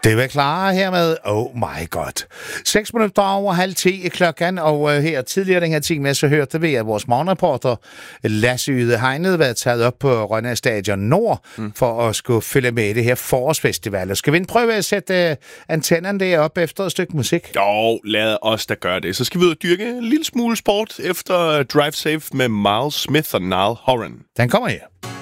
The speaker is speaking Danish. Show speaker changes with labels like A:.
A: Det var klar her med Oh My God. 6 minutter over 9:30 klokken, og her tidligere den her time, så hørte vi, at vores morgenreporter Lasse Yde Hegnet var taget op på Rønne Stadion Nord for at skulle følge med i det her forårsfestival. Skal vi prøve at sætte antennerne derop efter et stykke musik?
B: Jo, lad os da gøre det. Så skal vi ud og dyrke en lille smule sport efter Drive Safe med Miles Smith og Niall Horan.
A: Den kommer her.